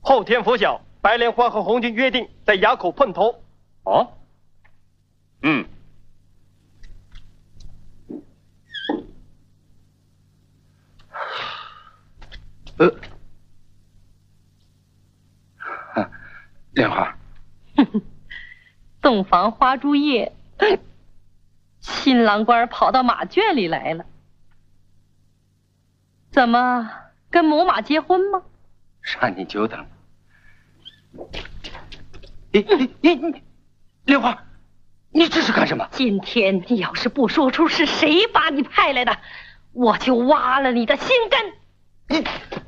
后天拂晓，白莲花和红军约定在崖口碰头。 哦，莲花， 洞房花烛夜，新郎官跑到马圈里来了，怎么跟某马结婚吗？ 让你久等了。你，莲花，你这是干什么？ 今天你要是不说出是谁把你派来的，我就挖了你的心根。